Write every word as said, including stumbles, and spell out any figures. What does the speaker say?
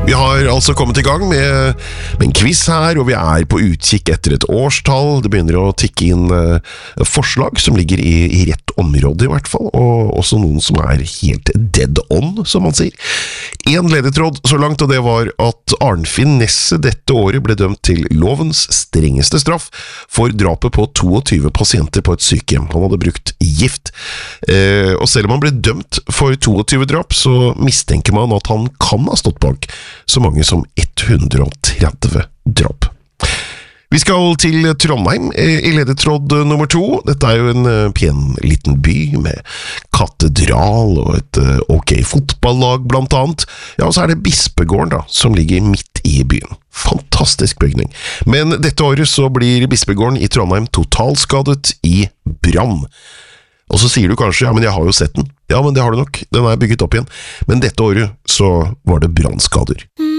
Vi har altså kommet i gang med, med en quiz her, og vi er på utkikk etter et årstall. Det begynner å tikke inn uh, forslag som ligger i, i rett område i hvert fall, og også noen som er helt dead on, som man sier. En ledetråd så langt, og det var at Arnfinn Nesse dette året ble dømt til lovens strengeste straff for drapet på tjueto pasienter på et sykehjem. Han hadde brukt gift. Uh, og selv om han ble dømt for tjueto drap, så mistenker man at han kan ha stått bak så mange som hundre og tretti drap. Vi skal til Trondheim i ledetråd nummer to. Dette er jo en pen liten by med katedral og et ok fotballag blant annet. Ja, og så er det Bispegården da, som ligger midt i byen. Fantastisk bygning. Men dette året så blir Bispegården i Trondheim totalskadet i brann. Og så sier du kanskje, ja, men jeg har jo sett den. Ja, men det har du nok. Den er bygget opp igjen. Men dette året så var det brannskader.